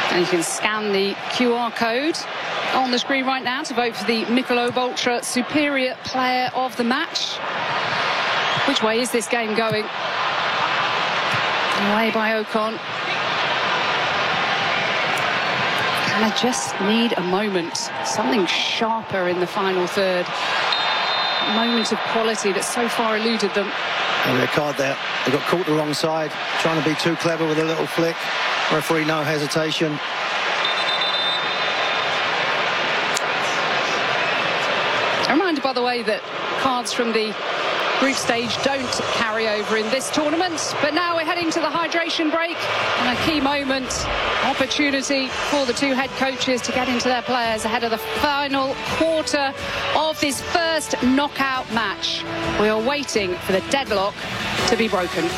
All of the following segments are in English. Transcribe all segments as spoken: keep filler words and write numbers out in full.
And you can scan the Q R code on the screen right now to vote for the Michelob Ultra Superior Player of the Match. Which way is this game going? Away by Ocon. And I just need a moment, something sharper in the final third. A moment of quality that so far eluded them. And their card there. They got caught the wrong side, trying to be too clever with a little flick. Referee, no hesitation. A reminder, by the way, that cards from the group stage don't carry over in this tournament. But now we're heading to the hydration break, and a key moment, opportunity for the two head coaches to get into their players ahead of the final quarter of this first knockout match. We are waiting for the deadlock to be broken.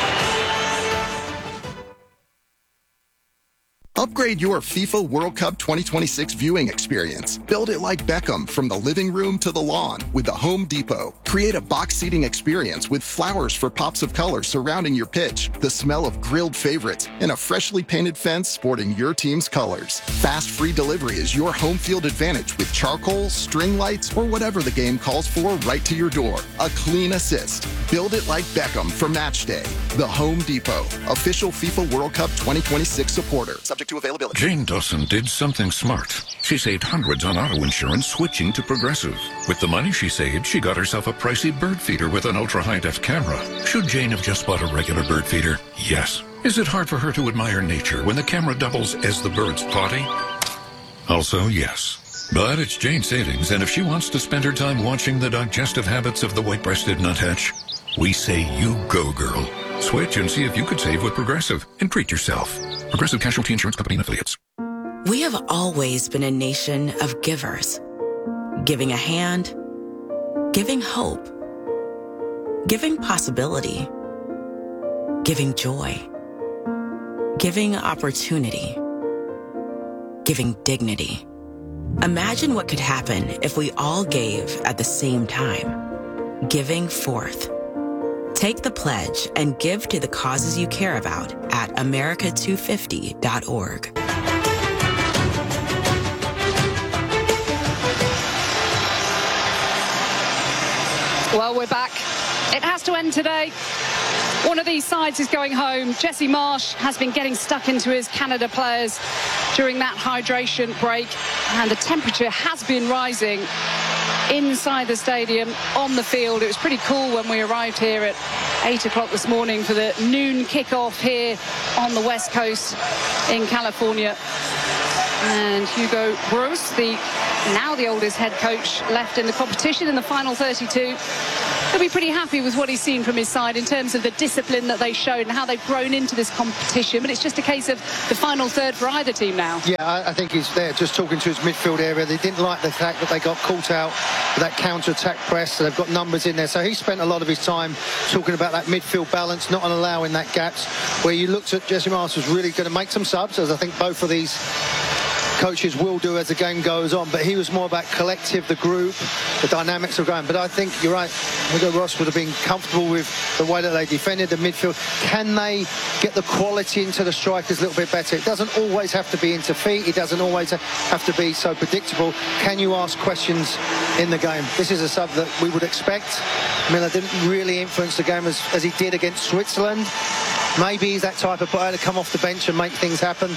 Upgrade your FIFA World Cup twenty twenty-six viewing experience. Build it like Beckham from the living room to the lawn with the Home Depot. Create a box seating experience with flowers for pops of color surrounding your pitch, the smell of grilled favorites, and a freshly painted fence sporting your team's colors. Fast free delivery is your home field advantage with charcoal, string lights, or whatever the game calls for right to your door. A clean assist. Build it like Beckham for match day. The Home Depot, official FIFA World Cup twenty twenty-six supporter. Subject to availability. Jane Dawson did something smart. She saved hundreds on auto insurance switching to Progressive. With the money she saved, she got herself a pricey bird feeder with an ultra-high-def camera. Should Jane have just bought a regular bird feeder? Yes. Is it hard for her to admire nature when the camera doubles as the bird's potty? Also, yes. But it's Jane's savings, and if she wants to spend her time watching the digestive habits of the white-breasted nuthatch, we say you go, girl. Switch and see if you could save with Progressive and treat yourself. Progressive Casualty Insurance Company and Affiliates. We have always been a nation of givers. Giving a hand, giving hope, giving possibility, giving joy, giving opportunity, giving dignity. Imagine what could happen if we all gave at the same time. Giving forth. Take the pledge and give to the causes you care about at America two fifty dot org. Well, we're back. It has to end today. One of these sides is going home. Jesse Marsch has been getting stuck into his Canada players during that hydration break, and the temperature has been rising inside the stadium, on the field. It was pretty cool when we arrived here at eight o'clock this morning for the noon kickoff here on the West Coast in California. And Hugo Broos, the now the oldest head coach left in the competition in the final thirty-two, he'll be pretty happy with what he's seen from his side in terms of the discipline that they showed and how they've grown into this competition. But it's just a case of the final third for either team now. Yeah, I, I think he's there just talking to his midfield area. They didn't like the fact that they got caught out with that counter-attack press. So they've got numbers in there. So he spent a lot of his time talking about that midfield balance, not allowing that gaps, where you looked at Jesse Marsch was really going to make some subs, as I think both of these coaches will do as the game goes on, but he was more about collective, the group, the dynamics of going. But I think you're right, Hugo Broos would have been comfortable with the way that they defended the midfield. Can they get the quality into the strikers a little bit better? It doesn't always have to be into feet, it doesn't always have to be so predictable. Can you ask questions in the game? This is a sub that we would expect. Miller didn't really influence the game as, as he did against Switzerland. Maybe he's that type of player to come off the bench and make things happen.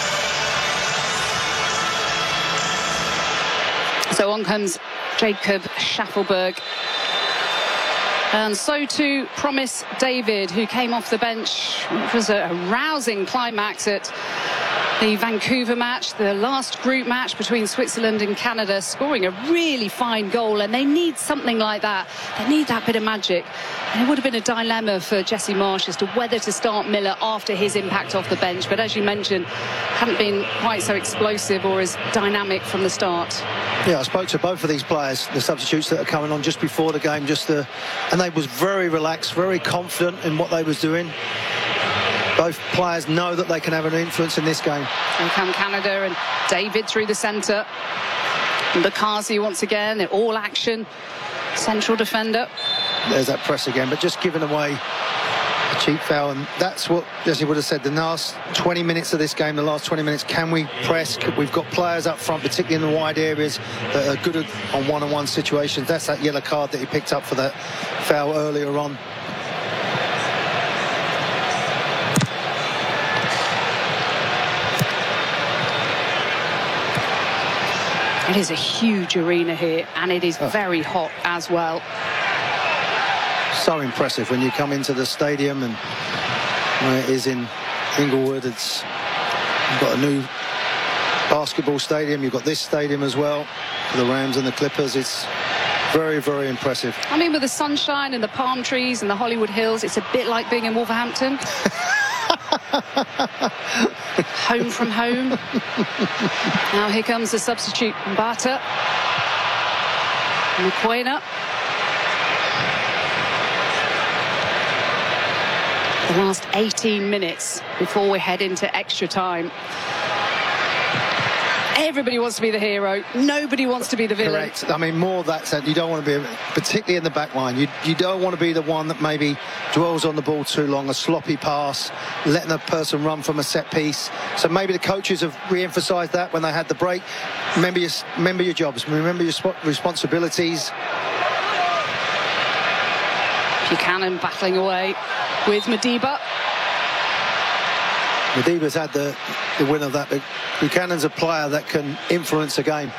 So on comes Jacob Schaffelberg. And so too Promise David, who came off the bench. It was a rousing climax at the Vancouver match, the last group match between Switzerland and Canada, scoring a really fine goal. And they need something like that. They need that bit of magic. And it would have been a dilemma for Jesse Marsch as to whether to start Miller after his impact off the bench. But as you mentioned, hadn't been quite so explosive or as dynamic from the start. Yeah, I spoke to both of these players, the substitutes that are coming on just before the game, just the, and they was very relaxed, very confident in what they was doing. Both players know that they can have an influence in this game. And come Canada, and David through the centre. Bakazi once again, they're all action. Central defender. There's that press again, but just giving away a cheap foul, and that's what Jesse would have said. The last twenty minutes of this game, the last twenty minutes, can we press? We've got players up front, particularly in the wide areas, that are good on one-on-one situations. That's that yellow card that he picked up for that foul earlier on. It is a huge arena here, and it is oh. very hot as well. So impressive when you come into the stadium, and where it is in Inglewood. It's you've got a new basketball stadium. You've got this stadium as well for the Rams and the Clippers. It's very, very impressive. I mean, with the sunshine and the palm trees and the Hollywood Hills, it's a bit like being in Wolverhampton. Home from home. Now here comes the substitute, Mbata. Mokoena. The last eighteen minutes before we head into extra time. Everybody wants to be the hero. Nobody wants to be the villain. Correct. I mean, more of that said, you don't want to be, particularly in the back line, you, you don't want to be the one that maybe dwells on the ball too long, a sloppy pass, letting a person run from a set piece. So maybe the coaches have re-emphasised that when they had the break. Remember your, remember your jobs, remember your responsibilities. Buchanan battling away with Madiba. Madiba's had the, the win of that, but Buchanan's a player that can influence a game.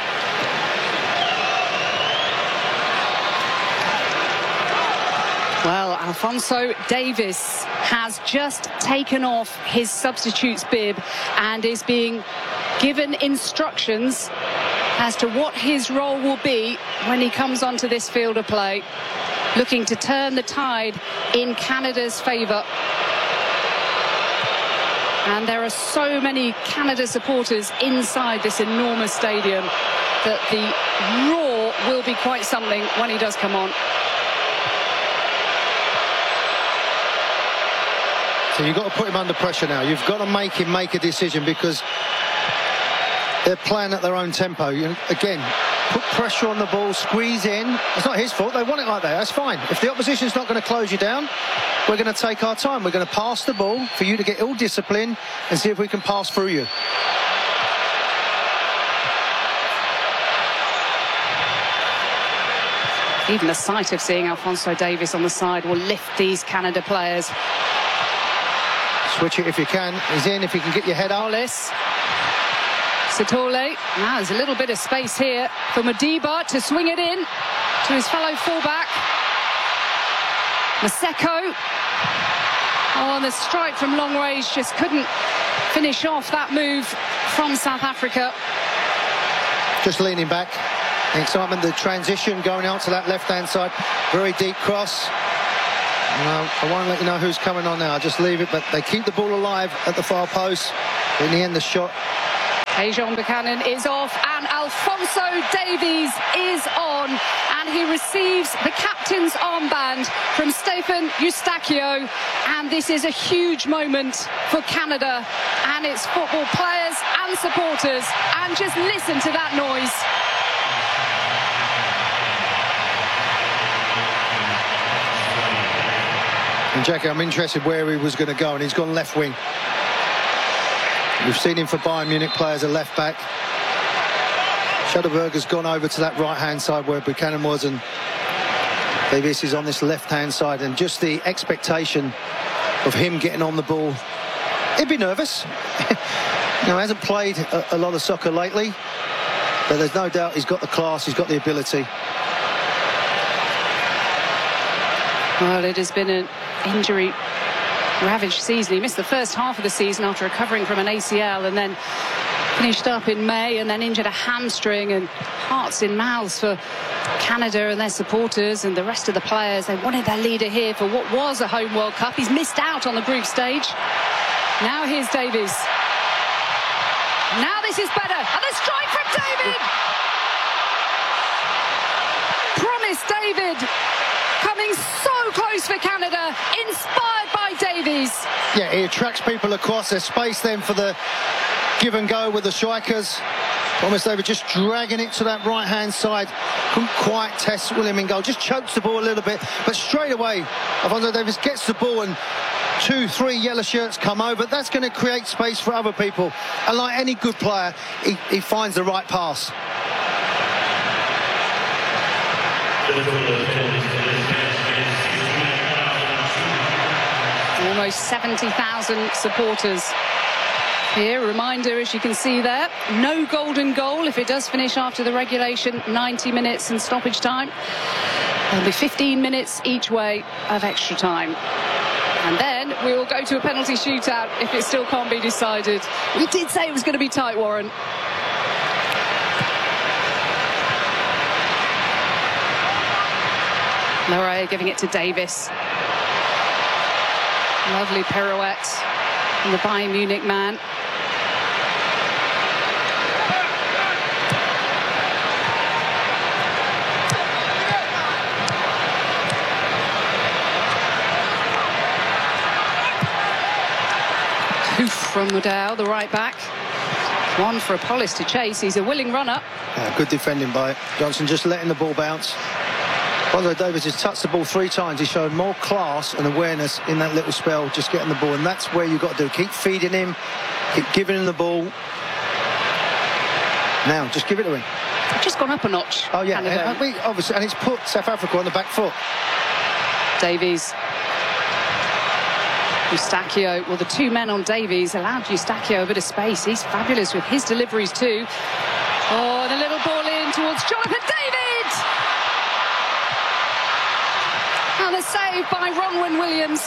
Well, Alphonso Davies has just taken off his substitute's bib and is being given instructions as to what his role will be when he comes onto this field of play, looking to turn the tide in Canada's favour. And there are so many Canada supporters inside this enormous stadium that the roar will be quite something when he does come on. So you've got to put him under pressure now. You've got to make him make a decision, because they're playing at their own tempo. You, again, put pressure on the ball, squeeze in. It's not his fault. They want it like that. That's fine. If the opposition's not going to close you down, we're going to take our time. We're going to pass the ball for you to get all discipline and see if we can pass through you. Even the sight of seeing Alphonso Davies on the side will lift these Canada players. Switch it if you can. He's in if you can get your head out. Hollis. Satole. Now there's a little bit of space here for Madiba to swing it in to his fellow fullback. Maseko. Oh, and the strike from long range just couldn't finish off that move from South Africa. Just leaning back. The excitement, the transition going out to that left-hand side. Very deep cross. No, I won't let you know who's coming on now. I'll just leave it, but they keep the ball alive at the far post. In the end, the shot. Tajon Buchanan is off, and Alphonso Davies is on, and he receives the captain's armband from Stephen Eustachio, and this is a huge moment for Canada and its football players and supporters, and just listen to that noise. And Jackie, I'm interested where he was going to go, and he's gone left wing. We've seen him for Bayern Munich play as a left back. Schutterberg has gone over to that right-hand side where Buchanan was, and Davies is on this left-hand side, and just the expectation of him getting on the ball. He'd be nervous. You know, he hasn't played a, a lot of soccer lately, but there's no doubt he's got the class, he's got the ability. Well, it has been an injury ravaged season. He missed the first half of the season after recovering from an A C L, and then finished up in May, and then injured a hamstring, and hearts in mouths for Canada and their supporters and the rest of the players. They wanted their leader here for what was a home World Cup. He's missed out on the group stage. Now here's Davies. Now this is better. And the strike from David! Promise David. Coming so close for Canada, inspired by David. Davies. Yeah, he attracts people across. There's space then for the give and go with the strikers. Thomas David just dragging it to that right-hand side. Couldn't quite test William in goal. Just chokes the ball a little bit. But straight away, Alphonso Davies gets the ball and two, three yellow shirts come over. That's going to create space for other people. And like any good player, he, he finds the right pass. Almost seventy thousand supporters here. Reminder, as you can see there, no golden goal if it does finish after the regulation ninety minutes and stoppage time. There'll be fifteen minutes each way of extra time. And then we will go to a penalty shootout if it still can't be decided. We did say it was going to be tight, Warren. Loré giving it to Davis. Lovely pirouette from the Bayern Munich man. Hoof from Mudau, the right back. One for Apollos to chase. He's a willing runner. Yeah, good defending by Johnson, just letting the ball bounce. Alphonso Davies has touched the ball three times. He showed more class and awareness in that little spell, just getting the ball. And that's where you've got to do. Keep feeding him. Keep giving him the ball. Now, just give it to him. Just gone up a notch. Oh, yeah. And, we, obviously, and it's put South Africa on the back foot. Davies. Eustachio, well, the two men on Davies allowed Eustachio a bit of space. He's fabulous with his deliveries too. Oh, and a little ball in towards Jonathan David! And a save by Ronwen Williams.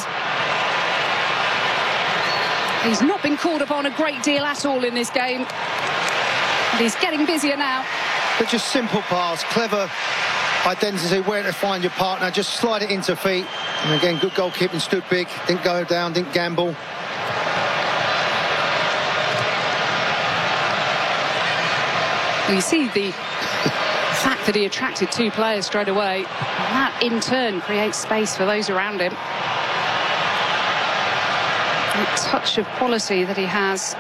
He's not been called upon a great deal at all in this game. And he's getting busier now. But just simple pass, clever identity, where to find your partner, just slide it into feet. And again, good goalkeeping, stood big, didn't go down, didn't gamble. Well, you see the fact that he attracted two players straight away, and that in turn creates space for those around him. The touch of quality that he has.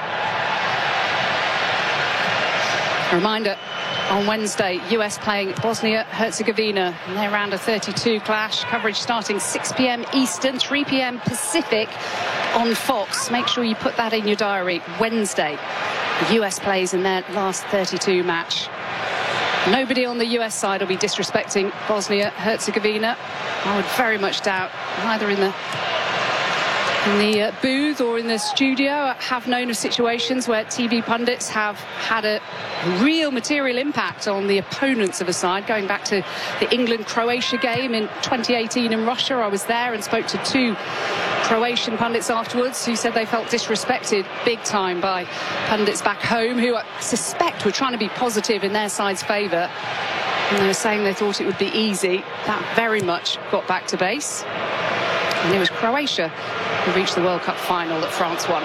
A reminder, on Wednesday, U S playing Bosnia-Herzegovina in their round of thirty-two clash. Coverage starting six p m Eastern, three p m Pacific on Fox. Make sure you put that in your diary. Wednesday, the U S plays in their last thirty-two match. Nobody on the U S side will be disrespecting Bosnia-Herzegovina. I would very much doubt, either in the in the uh, booth or in the studio, I have known of situations where T V pundits have had a real material impact on the opponents of a side. Going back to the England-Croatia game in twenty eighteen in Russia, I was there and spoke to two Croatian pundits afterwards who said they felt disrespected big time by pundits back home who I suspect were trying to be positive in their side's favour. And they were saying they thought it would be easy. That very much got back to base. And it was Croatia who reached the World Cup final that France won.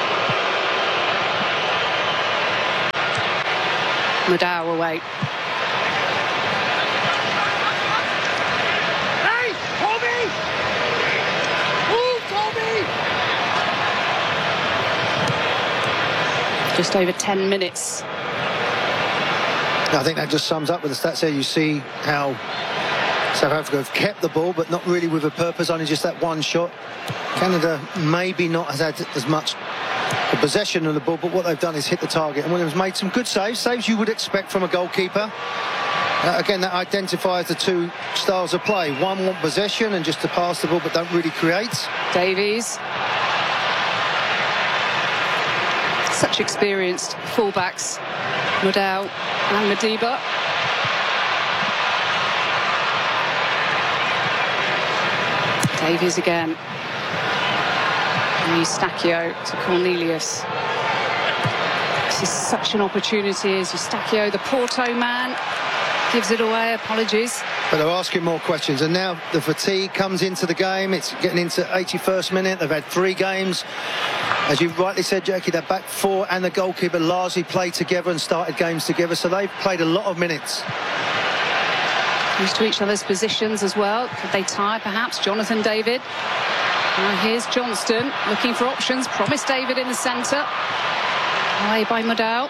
Mudau away. Hey, Toby! Move, Toby! Just over ten minutes. I think that just sums up with the stats there. You see how South Africa have kept the ball, but not really with a purpose, only just that one shot. Canada maybe not has had as much possession of the ball, but what they've done is hit the target. And Williams made some good saves, saves you would expect from a goalkeeper. Uh, again, that identifies the two styles of play. One want possession and just to pass the ball, but don't really create. Davies. Such experienced fullbacks, Mudau and Madiba. Davies again. And Eustachio to Cornelius. This is such an opportunity as Eustachio, the Porto man, gives it away. Apologies. But they're asking more questions, and now the fatigue comes into the game. It's getting into eighty-first minute. They've had three games. As you rightly said, Jackie, their back four and the goalkeeper largely played together and started games together, so they've played a lot of minutes. Used to each other's positions as well. Could they tire, perhaps? Jonathan David. Now here's Johnston looking for options. Promise David in the centre. Play by Mudau.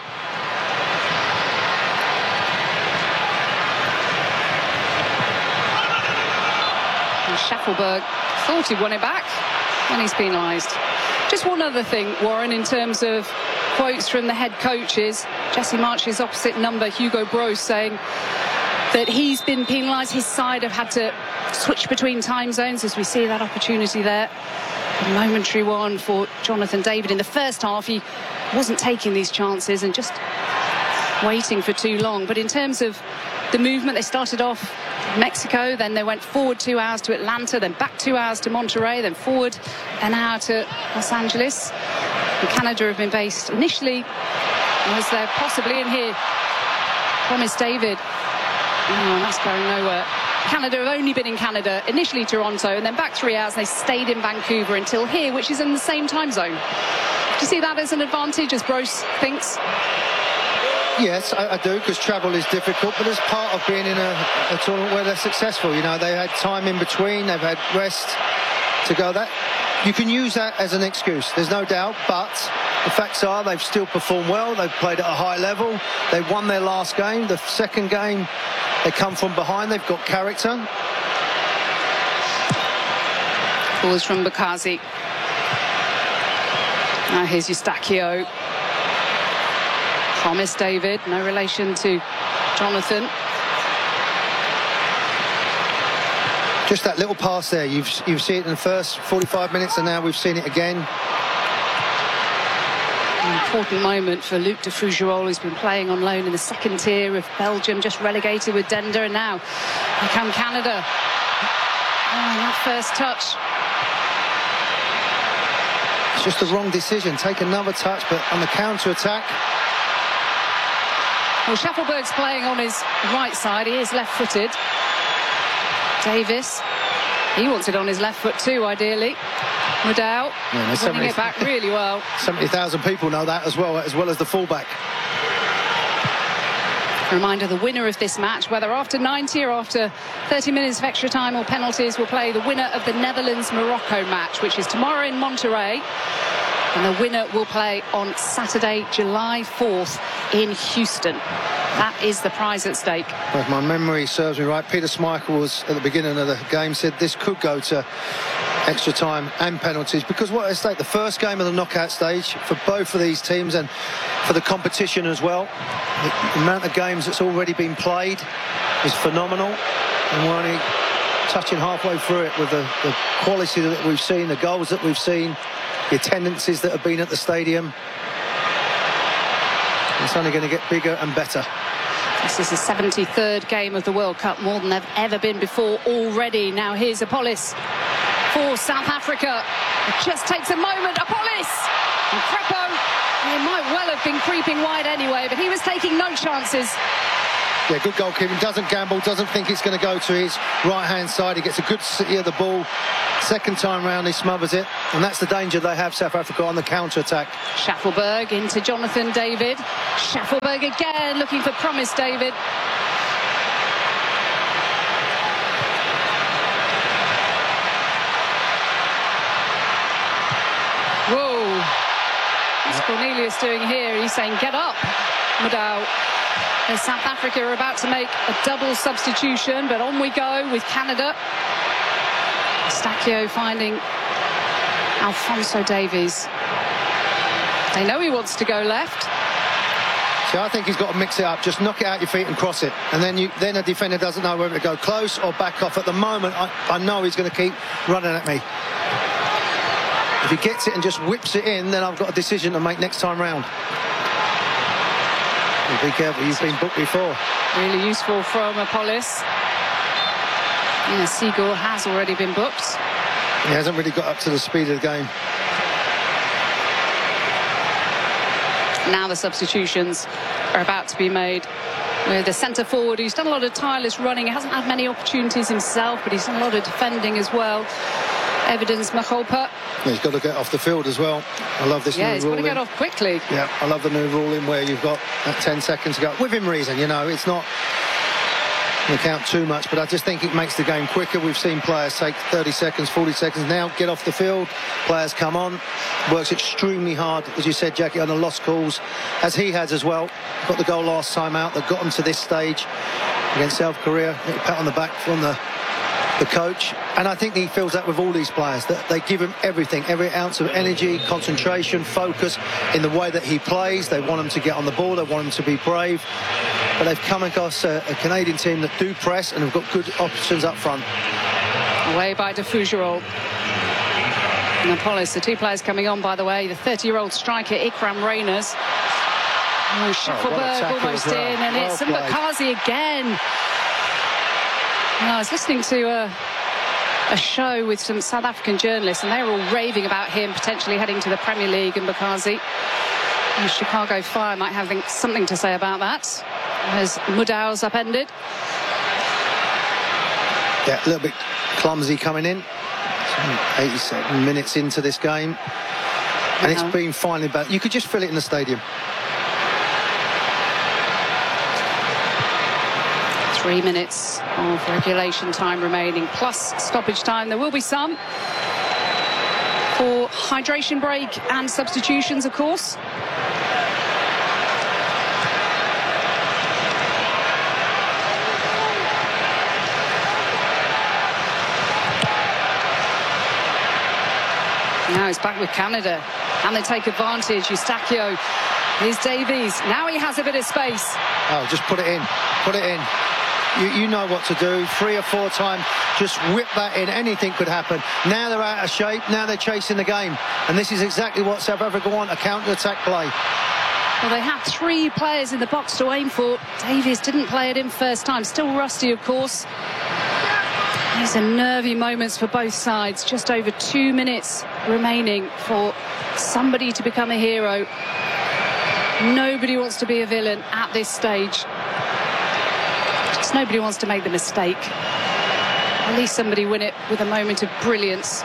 And Schaffelberg thought he won it back, and he's penalised. Just one other thing, Warren, in terms of quotes from the head coaches. Jesse March's opposite number, Hugo Broos, saying that he's been penalised. His side have had to switch between time zones, as we see that opportunity there. A momentary one for Jonathan David. In the first half, he wasn't taking these chances and just waiting for too long. But in terms of the movement, they started off Mexico, then they went forward two hours to Atlanta, then back two hours to Monterrey, then forward an hour to Los Angeles. And Canada have been based initially, was there possibly in here, Promise David. Oh, that's going nowhere. Canada have only been in Canada, initially Toronto, and then back three hours, and they stayed in Vancouver until here, which is in the same time zone. Do you see that as an advantage, as Broos thinks? Yes, I, I do, because travel is difficult, but it's part of being in a, a tournament where they're successful. You know, they had time in between, they've had rest to go. That you can use that as an excuse, there's no doubt, but the facts are they've still performed well. They've played at a high level. They won their last game. The second game, they come from behind. They've got character. Balls from Bakazi. Now here's Eustachio. Promise David, no relation to Jonathan. Just that little pass there. You've you've seen it in the first forty-five minutes, and now we've seen it again. An important moment for Luc de Fougerolles, who's been playing on loan in the second tier of Belgium, just relegated with Dender, and now here come Canada. Oh, that first touch. It's just the wrong decision. Take another touch, but on the counter-attack. Well, Schaffelberg's playing on his right side. He is left-footed. Davis, he wants it on his left foot too, ideally. Mudau, yeah, winning it back really well. seventy thousand people know that as well, as well as the fullback. A reminder, the winner of this match, whether after ninety or after thirty minutes of extra time or penalties, will play the winner of the Netherlands-Morocco match, which is tomorrow in Monterrey. And the winner will play on Saturday, July fourth in Houston. That is the prize at stake. If my memory serves me right, Peter Schmeichel was at the beginning of the game said this could go to extra time and penalties, because what at stake, the first game of the knockout stage for both of these teams and for the competition as well. The amount of games that's already been played is phenomenal, and we're only touching halfway through it with the, the quality that we've seen, the goals that we've seen, the attendances that have been at the stadium. It's only going to get bigger and better. This is the seventy-third game of the World Cup, more than they've ever been before already. Now here's Apolis for South Africa. It just takes a moment. Apolis! And Crepo, he might well have been creeping wide anyway, but he was taking no chances. Yeah, good goalkeeping. Doesn't gamble, doesn't think it's going to go to his right-hand side. He gets a good see of the ball. Second time round, he smothers it. And that's the danger they have, South Africa, on the counter-attack. Schaffelberg into Jonathan David. Schaffelberg again, looking for Promise David. Whoa. What's Cornelius doing here? He's saying, get up, Mudau. As South Africa are about to make a double substitution, but on we go with Canada. Eustachio finding Alphonso Davies. They know he wants to go left. So I think he's got to mix it up. Just knock it out your feet and cross it. And then you, then a defender doesn't know whether to go close or back off. At the moment, I, I know he's going to keep running at me. If he gets it and just whips it in, then I've got a decision to make next time round. Be careful, you've been booked before. Really useful from Apolis. Yeah, Seagull has already been booked. He hasn't really got up to the speed of the game. Now the substitutions are about to be made. With the centre forward who's done a lot of tireless running. He hasn't had many opportunities himself, but he's done a lot of defending as well. Evidence Makolpa. Yeah, he's got to get off the field as well. I love this yeah, new he's ruling. got to get off quickly. Yeah, I love the new ruling where you've got that ten seconds to go. Within reason, you know, it's not Don't count too much, but I just think it makes the game quicker. We've seen players take thirty seconds, forty seconds now, get off the field. Players come on, works extremely hard, as you said, Jackie, on the lost calls, as he has as well. Got the goal last time out that got him to this stage against South Korea. A pat on the back from the the coach, and I think he feels that with all these players, that they give him everything, every ounce of energy, concentration, focus in the way that he plays. They want him to get on the ball, they want him to be brave, but they've come across a, a Canadian team that do press and have got good options up front. Away by De Fougerolles. And Apollos, the two players coming on, by the way, the thirty-year-old striker Ikram Reyners. Oh, Schaffelberg oh, almost well. in, and well it's Mbakazi again. And I was listening to a, a show with some South African journalists, and they were all raving about him potentially heading to the Premier League, and Mbakazi. And Chicago Fire might have something to say about that, as Mudau's upended. Yeah, a little bit clumsy coming in. eighty-seven minutes into this game, and it's been finally back. You could just feel it in the stadium. Three minutes of regulation time remaining, plus stoppage time. There will be some for hydration break and substitutions, of course. Now he's back with Canada, and they take advantage. Eustachio, here's Davies. Now he has a bit of space. Oh, just put it in. Put it in. You, you know what to do. Three or four times, just whip that in. Anything could happen. Now they're out of shape. Now they're chasing the game. And this is exactly what South Africa want, a counter-attack play. Well, they had three players in the box to aim for. Davies didn't play it in first time. Still rusty, of course. These are nervy moments for both sides. Just over two minutes remaining for somebody to become a hero. Nobody wants to be a villain at this stage. Just nobody wants to make the mistake. At least somebody win it with a moment of brilliance.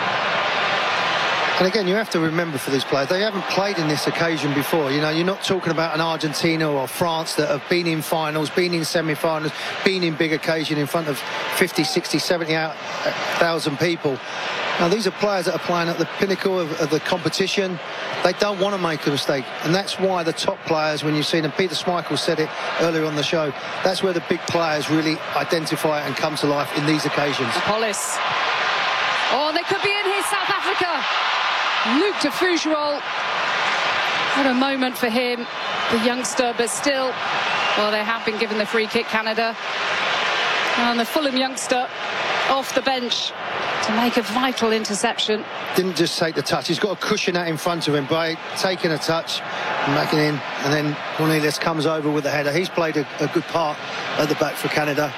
And again, you have to remember for these players, they haven't played in this occasion before. You know, you're not talking about an Argentina or France that have been in finals, been in semi-finals, been in big occasion in front of fifty, sixty, seventy thousand people. Now, these are players that are playing at the pinnacle of, of the competition. They don't want to make a mistake. And that's why the top players, when you've seen them, Peter Schmeichel said it earlier on the show, that's where the big players really identify and come to life in these occasions. Apollos. Oh, they could be in here, South Africa. Luc De Fougerolles. What a moment for him, the youngster, but still, well, they have been given the free kick, Canada. And the Fulham youngster off the bench to make a vital interception. Didn't just take the touch, he's got a cushion out in front of him by taking a touch, backing in, and then Cornelius comes over with the header. He's played a, a good part at the back for Canada.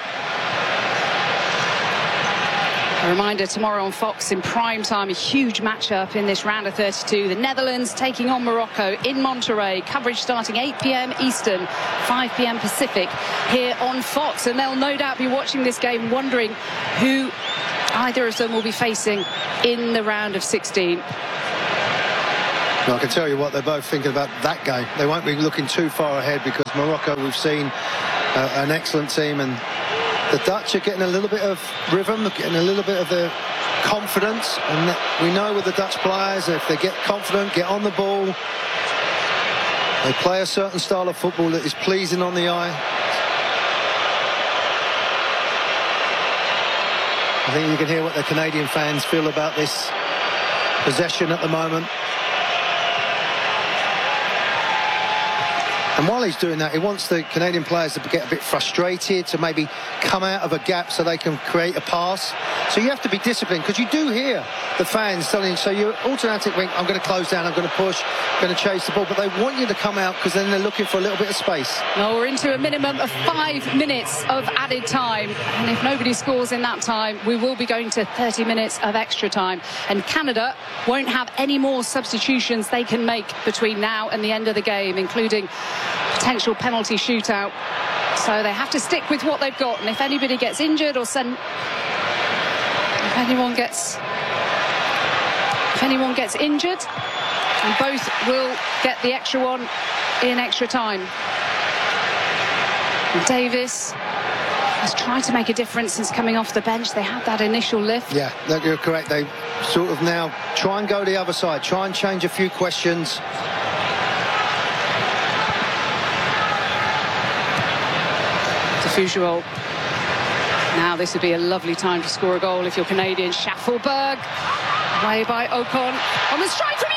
A reminder, tomorrow on Fox in prime time, a huge matchup in this round of thirty-two. The Netherlands taking on Morocco in Monterrey. Coverage starting eight p m Eastern, five p m Pacific here on Fox. And they'll no doubt be watching this game wondering who either of them will be facing in the round of sixteen. Well, I can tell you what they're both thinking about that game. They won't be looking too far ahead because Morocco, we've seen uh, an excellent team, and the Dutch are getting a little bit of rhythm, getting a little bit of their confidence, and we know with the Dutch players, if they get confident, get on the ball, they play a certain style of football that is pleasing on the eye. I think you can hear what the Canadian fans feel about this possession at the moment. And while he's doing that, he wants the Canadian players to get a bit frustrated, to maybe come out of a gap so they can create a pass. So you have to be disciplined, because you do hear the fans telling you, so you're automatic wing, I'm going to close down, I'm going to push, going to chase the ball, but they want you to come out because then they're looking for a little bit of space. Well, we're into a minimum of five minutes of added time, and if nobody scores in that time, we will be going to thirty minutes of extra time. And Canada won't have any more substitutions they can make between now and the end of the game, including potential penalty shootout. So they have to stick with what they've got, and if anybody gets injured or sent, if anyone gets if anyone gets injured, and both will get the extra one in extra time. And Davis, has tried to make a difference since coming off the bench. They had that initial lift. Yeah, look, you're correct. They sort of now try and go the other side, try and change a few questions. Fougerolles. Now this would be a lovely time to score a goal if you're Canadian. Schaffelberg, away by Ocon, on the strike from